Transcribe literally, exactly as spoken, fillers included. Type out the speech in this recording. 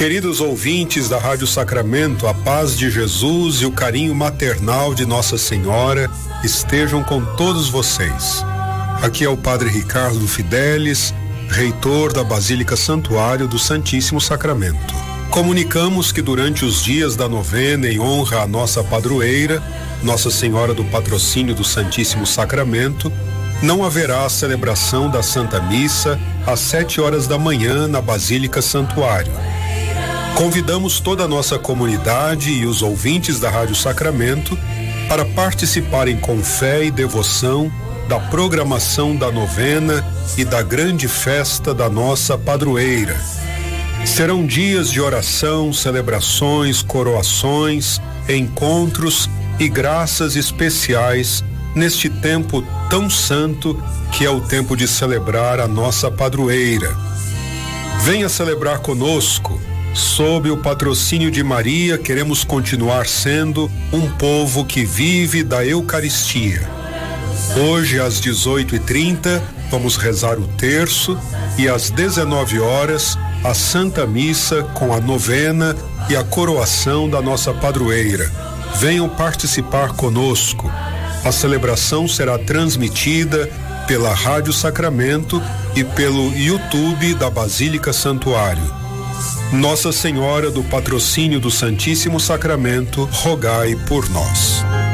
Queridos ouvintes da Rádio Sacramento, a paz de Jesus e o carinho maternal de Nossa Senhora estejam com todos vocês. Aqui é o Padre Ricardo Fidelis, reitor da Basílica Santuário do Santíssimo Sacramento. Comunicamos que durante os dias da novena em honra à nossa padroeira, Nossa Senhora do Patrocínio do Santíssimo Sacramento, não haverá a celebração da Santa Missa às sete horas da manhã na Basílica Santuário. Convidamos toda a nossa comunidade e os ouvintes da Rádio Sacramento para participarem com fé e devoção da programação da novena e da grande festa da nossa padroeira. Serão dias de oração, celebrações, coroações, encontros e graças especiais neste tempo tão santo que é o tempo de celebrar a nossa padroeira. Venha celebrar conosco. Sob o patrocínio de Maria, queremos continuar sendo um povo que vive da Eucaristia. Hoje, às dezoito e trinta, vamos rezar o terço e às dezenove horas, a Santa Missa com a novena e a coroação da nossa padroeira. Venham participar conosco. A celebração será transmitida pela Rádio Sacramento e pelo YouTube da Basílica Santuário. Nossa Senhora do Patrocínio do Santíssimo Sacramento, rogai por nós.